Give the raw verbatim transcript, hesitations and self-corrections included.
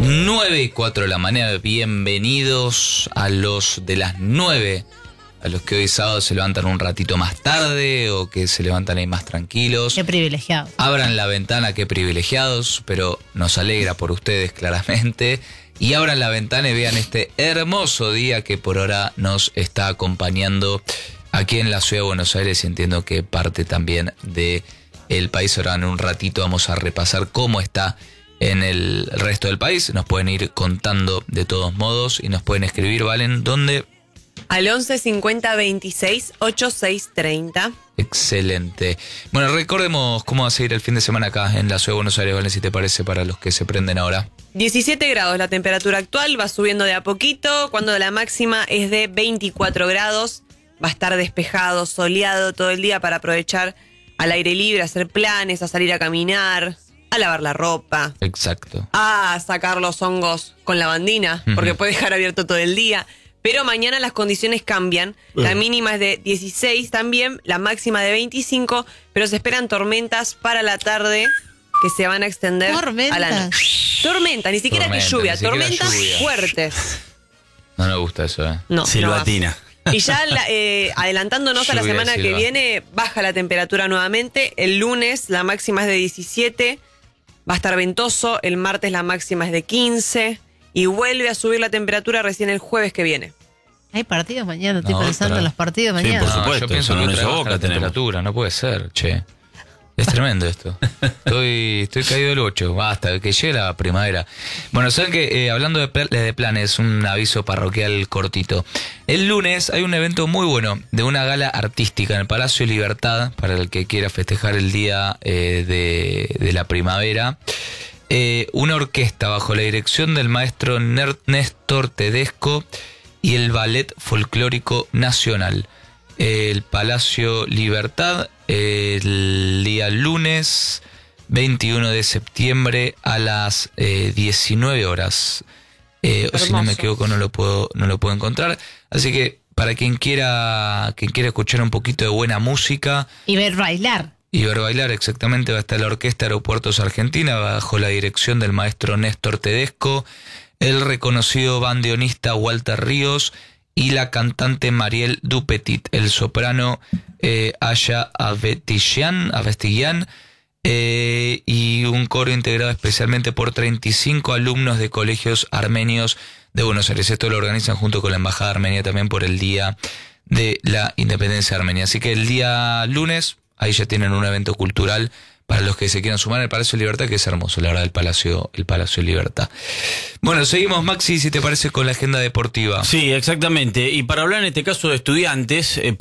nueve y cuatro de la mañana, bienvenidos a los de las nueve, a los que hoy sábado se levantan un ratito más tarde o que se levantan ahí más tranquilos. Qué privilegiados. Abran la ventana, qué privilegiados, pero nos alegra por ustedes claramente. Y abran la ventana y vean este hermoso día que por ahora nos está acompañando aquí en la ciudad de Buenos Aires y entiendo que parte también de el país. Ahora en un ratito vamos a repasar cómo está en el resto del país. Nos pueden ir contando de todos modos y nos pueden escribir, ¿valen? ¿Dónde? Al once cincuenta veintiséis ochenta y seis treinta. Excelente. Bueno, recordemos cómo va a seguir el fin de semana acá en la ciudad de Buenos Aires, ¿vale? Si te parece, para los que se prenden ahora. diecisiete grados la temperatura actual, va subiendo de a poquito, cuando la máxima es de veinticuatro grados. Va a estar despejado, soleado todo el día para aprovechar al aire libre, a hacer planes, a salir a caminar, a lavar la ropa. Exacto. A sacar los hongos con lavandina, uh-huh. porque puede dejar abierto todo el día. Pero mañana las condiciones cambian. Uh-huh. La mínima es de dieciséis también, la máxima de veinticinco, pero se esperan tormentas para la tarde que se van a extender Tormentas. a la noche. Tormenta, ni siquiera Tormenta, que lluvia, ni siquiera tormentas lluvia. fuertes. No me gusta eso, ¿eh? No, Silbatina. no. Y ya la, eh, adelantándonos a la Lluvia, semana silba. que viene, baja la temperatura nuevamente. El lunes la máxima es de diecisiete, va a estar ventoso. El martes la máxima es de quince y vuelve a subir la temperatura recién el jueves que viene. Hay partidos mañana, estoy No, pensando pero- en los partidos Sí, mañana. por supuesto, yo pienso eso que no otra es vez Boca baja la tenemos. temperatura, no puede ser, che. Es tremendo esto. Estoy, estoy caído del ocho, basta, que llegue la primavera. Bueno, saben que eh, hablando de, pl- de planes, un aviso parroquial cortito. El lunes hay un evento muy bueno de una gala artística en el Palacio Libertad, para el que quiera festejar el día eh, de, de la primavera. Eh, una orquesta bajo la dirección del maestro Ner- Néstor Tedesco y el Ballet Folclórico Nacional. El Palacio Libertad, el día lunes veintiuno de septiembre a las eh, diecinueve horas. Eh, o si no me Hermoso. equivoco, no lo puedo, no lo puedo encontrar. Así que para quien quiera, quien quiera escuchar un poquito de buena música Y ver bailar. y ver bailar, exactamente, va a estar la Orquesta Aeropuertos Argentina bajo la dirección del maestro Néstor Tedesco, el reconocido bandoneonista Walter Ríos y la cantante Mariel Dupetit, el soprano eh, Aya Avestillan, Avestillan eh, y un coro integrado especialmente por treinta y cinco alumnos de colegios armenios de Buenos Aires. Esto lo organizan junto con la Embajada Armenia también por el Día de la Independencia Armenia. Así que el día lunes, ahí ya tienen un evento cultural para los que se quieran sumar al Palacio Libertad, que es hermoso, la verdad, el Palacio, el Palacio Libertad. Bueno, seguimos, Maxi, si te parece, con la agenda deportiva. Sí, exactamente. Y para hablar en este caso de estudiantes, eh,